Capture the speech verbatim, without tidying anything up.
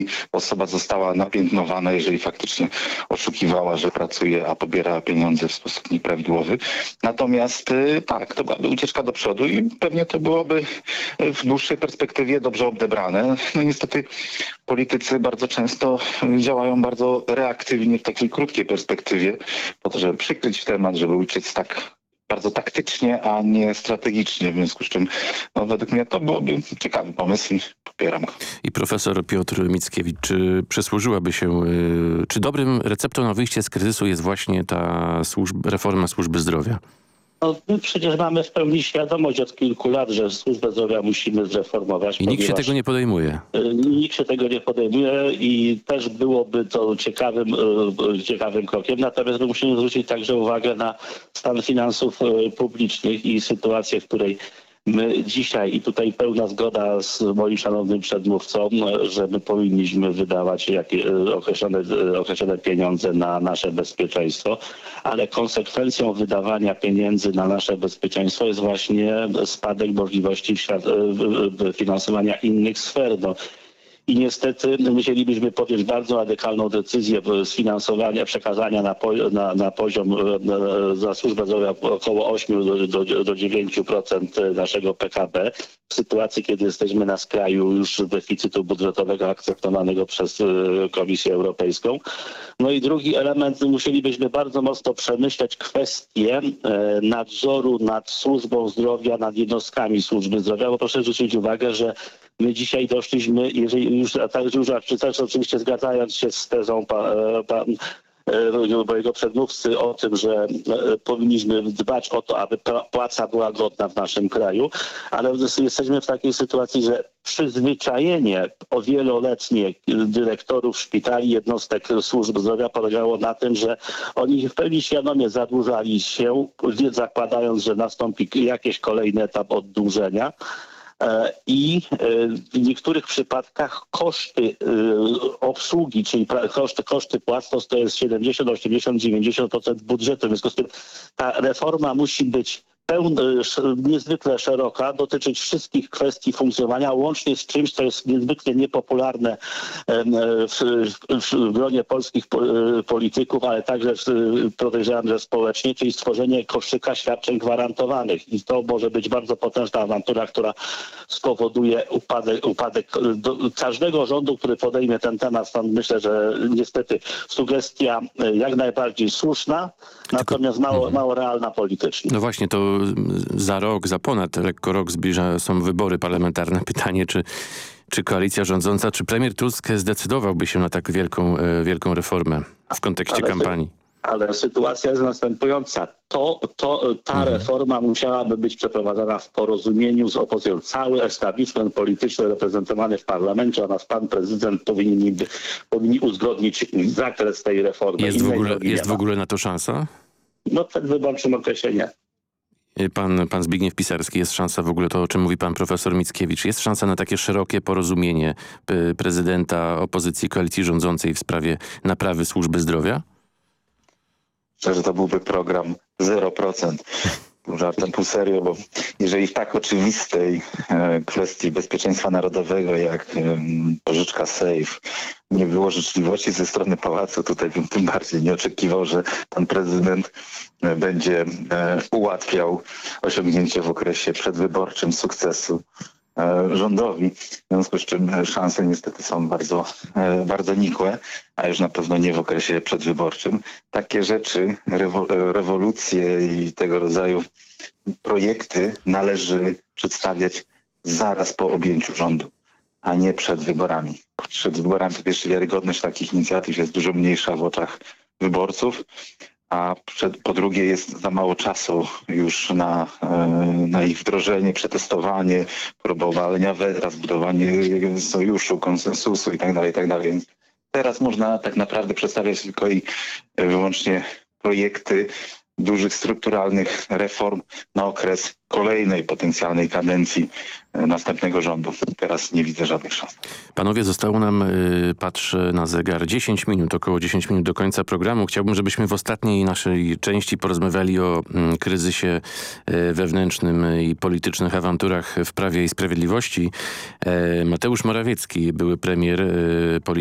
osoba została napiętnowana, jeżeli faktycznie oszukiwała, że pracuje, a pobiera pieniądze w sposób nieprawidłowy. Natomiast y, tak, to byłaby ucieczka do przodu i pewnie to byłoby w dłuższej perspektywie dobrze odebrane. No niestety politycy bardzo często działają bardzo reaktywnie w takiej krótkiej perspektywie, po to, żeby przykryć temat, żeby uciec tak bardzo taktycznie, a nie strategicznie, w związku z czym no, według mnie to byłoby ciekawy pomysł i popieram go. I profesor Piotr Mickiewicz, czy przysłużyłaby się, czy dobrym receptą na wyjście z kryzysu jest właśnie ta służb, reforma służby zdrowia? No, my przecież mamy w pełni świadomość od kilku lat, że służbę zdrowia musimy zreformować. I nikt się tego nie podejmuje. Nikt się tego nie podejmuje i też byłoby to ciekawym, ciekawym krokiem. Natomiast my musimy zwrócić także uwagę na stan finansów publicznych i sytuację, w której my dzisiaj, i tutaj pełna zgoda z moim szanownym przedmówcą, że my powinniśmy wydawać jakie, określone, określone pieniądze na nasze bezpieczeństwo, ale konsekwencją wydawania pieniędzy na nasze bezpieczeństwo jest właśnie spadek możliwości finansowania innych sfer. No. I niestety musielibyśmy podjąć bardzo radykalną decyzję sfinansowania, przekazania na, po, na, na poziom na, za służbę zdrowia około osiem do, do, do dziewięciu procent naszego P K B w sytuacji, kiedy jesteśmy na skraju już deficytu budżetowego akceptowanego przez Komisję Europejską. No i drugi element, musielibyśmy bardzo mocno przemyśleć kwestię nadzoru nad służbą zdrowia, nad jednostkami służby zdrowia, bo proszę zwrócić uwagę, że my dzisiaj doszliśmy, jeżeli już, a także już też oczywiście zgadzając się z tezą pa, pa, mojego przedmówcy o tym, że powinniśmy dbać o to, aby płaca była godna w naszym kraju, ale jesteśmy w takiej sytuacji, że przyzwyczajenie o wieloletnie dyrektorów szpitali, jednostek służb zdrowia polegało na tym, że oni w pełni świadomie zadłużali się, zakładając, że nastąpi jakiś kolejny etap oddłużenia. I w niektórych przypadkach koszty obsługi, czyli koszty, koszty płac to jest siedemdziesiąt, osiemdziesiąt, dziewięćdziesiąt procent budżetu. W związku z tym ta reforma musi być pełna, niezwykle szeroka, dotyczyć wszystkich kwestii funkcjonowania, łącznie z czymś, co jest niezwykle niepopularne w, w gronie polskich polityków, ale także podejrzewam, że społecznie, czyli stworzenie koszyka świadczeń gwarantowanych. I to może być bardzo potężna awantura, która spowoduje upadek, upadek do każdego rządu, który podejmie ten temat. Stąd myślę, że niestety sugestia jak najbardziej słuszna, natomiast mało, mało realna politycznie. No właśnie, to za rok, za ponad lekko rok zbliża są wybory parlamentarne. Pytanie, czy, czy koalicja rządząca, czy premier Tusk zdecydowałby się na tak wielką, wielką reformę w kontekście ale, kampanii? Ale sytuacja jest następująca. To, to, ta mhm. reforma musiałaby być przeprowadzona w porozumieniu z opozycją. Cały establishment polityczny reprezentowany w parlamencie oraz pan prezydent powinni, powinni uzgodnić zakres tej reformy. Jest, w ogóle, jest w ogóle na to szansa? No w wyborczym okresie nie. Pan, pan Zbigniew Pisarski, jest szansa w ogóle, to o czym mówi pan profesor Mickiewicz, jest szansa na takie szerokie porozumienie prezydenta, opozycji, koalicji rządzącej w sprawie naprawy służby zdrowia? Myślę, że to byłby program zero procent. Pół żartem, pół serio, bo jeżeli w tak oczywistej e, kwestii bezpieczeństwa narodowego jak e, pożyczka safe nie było życzliwości ze strony pałacu, tutaj bym tym bardziej nie oczekiwał, że pan prezydent e, będzie e, ułatwiał osiągnięcie w okresie przedwyborczym sukcesu e, rządowi. W związku z czym szanse niestety są bardzo, e, bardzo nikłe, a już na pewno nie w okresie przedwyborczym. Takie rzeczy, rewo- rewolucje i tego rodzaju projekty należy przedstawiać zaraz po objęciu rządu, a nie przed wyborami. Przed wyborami po pierwsze wiarygodność takich inicjatyw jest dużo mniejsza w oczach wyborców, a przed, po drugie jest za mało czasu już na, na ich wdrożenie, przetestowanie, próbowanie weta, zbudowanie sojuszu, konsensusu itd., itd. Więc teraz można tak naprawdę przedstawiać tylko i wyłącznie projekty dużych strukturalnych reform na okres kolejnej potencjalnej kadencji następnego rządu. Teraz nie widzę żadnych szans. Panowie, zostało nam, y, patrzę na zegar, dziesięć minut, około dziesięć minut do końca programu. Chciałbym, żebyśmy w ostatniej naszej części porozmawiali o y, kryzysie y, wewnętrznym i politycznych awanturach w Prawie i Sprawiedliwości. Y, Mateusz Morawiecki, były premier, y,